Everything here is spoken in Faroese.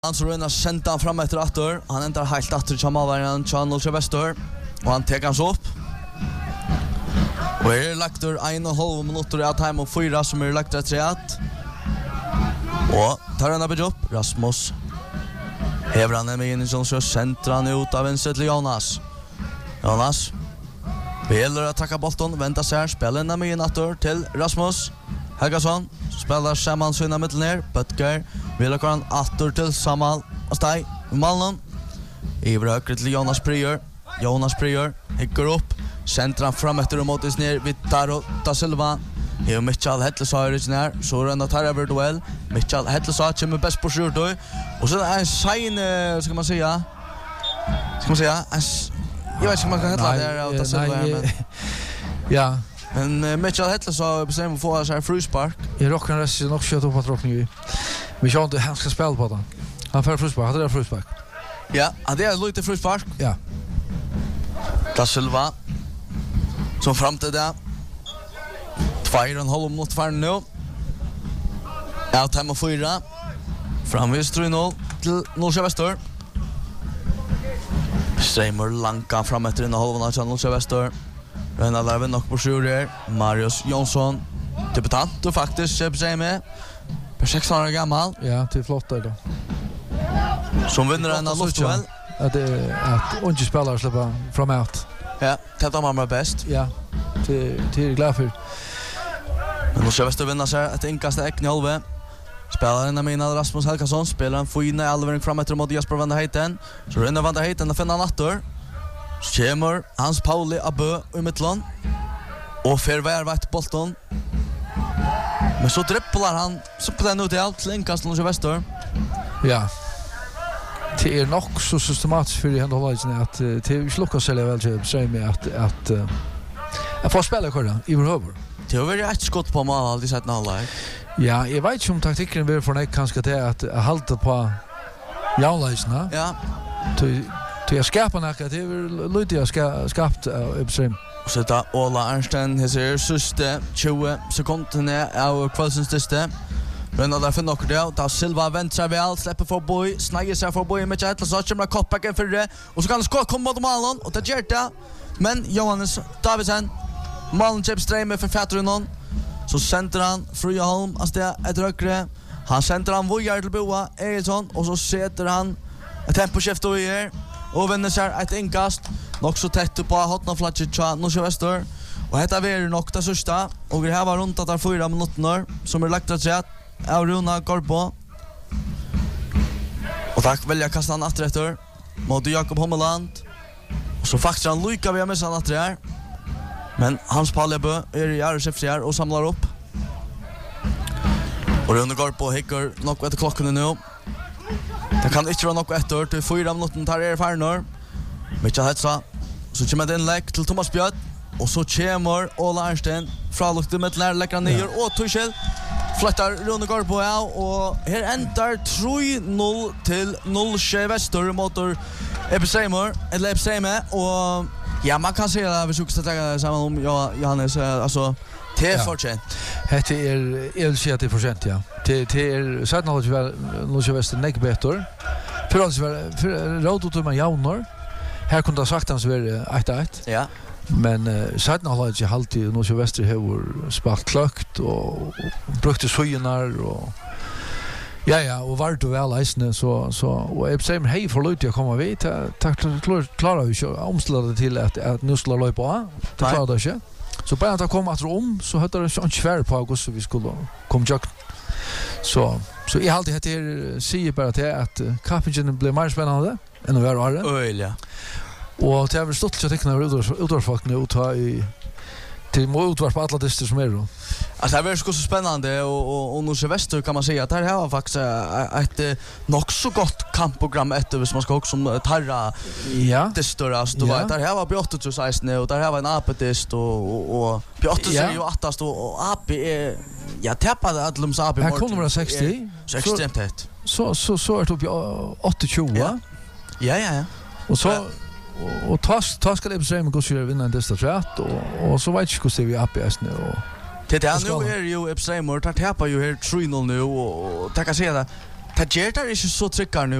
Han så röna sända fram efter åter. Han ändrar helt åter till Malvärjan Channel till väster och han tar hans upp. Och är lagt 1,5 minuter att time och 4 som är lagt 3. Och tar han upp Rasmus. Häver han med in i sån så centrar han ut av vänster till Jonas. Jonas vill attacka bollen, vänta sig här, spelar med in åter till Rasmus. Helgason spelar samman sina mitt ner, Butker vill ha han åter till Samal och Staj Malmö. Iver högre till Jonas Prior hickar upp, centrar fram efter och mot ner Vitaro da Silva. Här Michael Hettlesar ner, så rända tar över duell. Michael Hettlesar kommer bäst på skjort då. Och så är en sign ska man säga. Jag vet inte om man kan heta det av da Silva men ja. Men Mitchell Hettlesar bestämmer för sig fruspark. I rockar resten nog kött upp att rock nu. Vi ska inte han ska spela på den. Han får fruspark, hade det fruspark. Ja, det är lite fruspark. Ja. Da Silva som fram till det. 2,5 minuter kvar nu. Ja, time 4. Framvis 3-0 till Nordsjö Väster. Streimer lanka fram efter en halva till Nordsjö Väster. Röna där nog på sjur Marius Jonsson. Debutant och faktiskt köper sig med. Per 16 år gammal. Ja, till flott då. Som vinner en av Luftwell. Att unge spelare släppa framåt. Ja, det man bäst. Ja. Till glad för. Men Nordsjö Väster vinner sig ett inkast i halva. Spelaren är med Rasmus Helgason. Spelaren får in i allvärning fram efter mot Jesper van der Heiten. Så Rönne van der Heiten finner han åter. Så kommer Hans Pauli Abö i mittland. Och förvärvat bollen. Men så dribblar han så på den ut i allt till inkast Nordsjö Väster. Ja. Det är nog så systematiskt för det hållet att det sluckar sig väl så med att få spela kvar i överhuvud. Det har varit ett skott på mål alltid sett halvlek. Ja, jag vet inte om taktiken blir för mig kanske det att hålla på jaunlösna. Ja. Till jag skapar något det är lite jag skapat uppström. Så där Ola Ernsten här sista 20 sekunder av kvällens sista. Men där för något där Silva väntar väl släpper för boy, snäger sig för boy med Chatla så kommer koppacken för det och så kan skott komma mot målen och det gör det. Men Johannes Davidsen Malmö chips streamer för Fatrunon. Så centrar han Fröholm alltså ett rökre. Han centrar han Vojar till Boa Eriksson och så sätter han ett temposkift och gör och vinner sig ett inkast. Nog så tätt på hotnaflatchet till Nordsjö Väster. Och detta är nog det sista. Och det här var runt att 4 minuter som är lagt att säga av Runa Korpo. Och tack välja kasta han efter mot Jakob Hommeland. Och så faktiskt han lyckas vi har missat att det här. Men Hans Pallebø är i Arreskiftsjär och samlar upp. Och Rune Korpo hickar nog efter klockan nu. Det kan inte vara nog efter till 4 minuter tar er färnor. Mitchell Hetsa. Så kommer det inlägg till Thomas Björn. Och så kommer Ola Ernsten från lukten med lägger läckra ner och Tuchel flyttar Rune Korpo och här ändrar 3-0 till Nordsjö Väster motor Epseimer eller Epseimer och ja, man kan säga att vi ska ställa samman om Johannes alltså det är förtjänt. Det är elsätt förtjänt ja. Det är så att Nordsjö Väster näck bättre. För oss för råd ut med Jaunor. Här kunde sagt han så är 1-1. Ja. Men sedan har jag alltid Nordsjö Väster har spalt klökt och brukt sjönar och ja och vart och väl isne så och Epsheim hej för lite att komma vid tack klarar vi ju omställa det till att nu skulle löpa på. Det klarar det inte. Så bara att komma att så hade det sån svär på augusti vi skulle komma jag så jag alltid heter säger bara till att kapingen blir mer spännande än att vara det. Öliga. Och det har väl stått så tecknar utvarfolk nu ta i till motvarp på alla dister som är då. Alltså det är så spännande och Nordsjö Väster kan man säga att det här har faktiskt ett nog så gott kampprogram efter hvis man ska också som tarra distorast och där här var Björtus nu och där här var en apetist och Björtus är ju attast och AP är jag tappade att de sa AP här kommer det 60 så extremt tätt. Så är det upp i 80 Ja. Och så och ta ska det säga med hur ska vinna det strat och så vet jag hur ser vi upp i nu och det nu är ju Epsheim och tar tappa ju här 3-0 nu och tacka säga det Det ger där är ju så tryckar nu